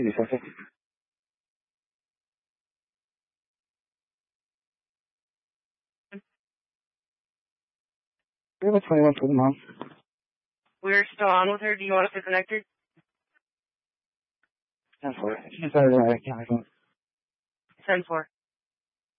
see you, okay? We have a 21 for the mom. We're still on with her. Do you want us to connect her? 10-4. She's out of the camera phone. 10-4.